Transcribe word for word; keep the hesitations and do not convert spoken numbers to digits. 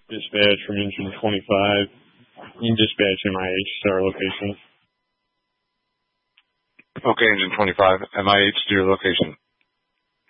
Dispatch from engine twenty-five. You can dispatch M I H to our location. Okay, engine twenty-five, M I H to your location.